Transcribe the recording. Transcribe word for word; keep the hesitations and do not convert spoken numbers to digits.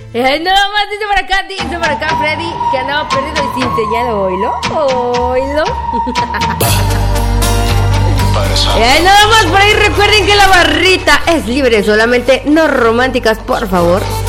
Ay, nada más dice por acá, dice por acá Freddy que andaba perdido y sin señal. Oilo, oilo. Ay, nada más por ahí recuerden que la barrita es libre, solamente no románticas, por favor.